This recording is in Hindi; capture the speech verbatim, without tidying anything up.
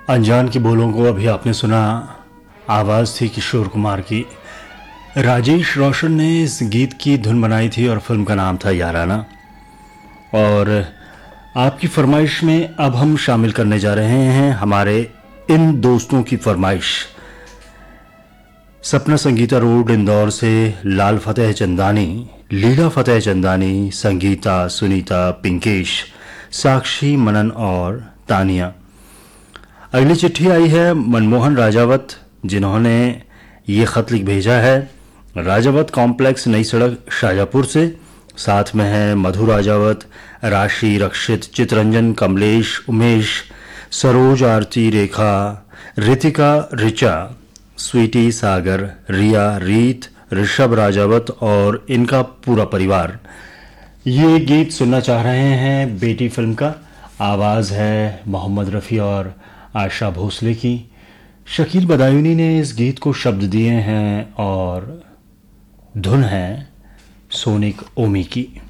अनजान के बोलों को अभी आपने सुना। आवाज़ थी किशोर कुमार की। राजेश रोशन ने इस गीत की धुन बनाई थी और फिल्म का नाम था याराना। और आपकी फरमाइश में अब हम शामिल करने जा रहे हैं हमारे इन दोस्तों की फरमाइश। सपना संगीता रोड इंदौर से लाल फतेह चंदानी, लीला फतेह चंदानी, संगीता, सुनीता, पिंकेश, साक्षी, मनन और तानिया। अगली चिट्ठी आई है मनमोहन राजावत, जिन्होंने ये खत लिख भेजा है राजावत कॉम्प्लेक्स, नई सड़क, शाजापुर से। साथ में है मधु राजावत, राशि, रक्षित, चितरंजन, कमलेश, उमेश, सरोज, आरती, रेखा, रितिका, रिचा, स्वीटी, सागर, रिया, रीत, ऋषभ राजावत और इनका पूरा परिवार ये गीत सुनना चाह रहे हैं। बेटी फिल्म का आवाज़ है मोहम्मद रफ़ी और आशा भोसले की। शकील बदायूनी ने इस गीत को शब्द दिए हैं और धुन है सोनिक ओमी की।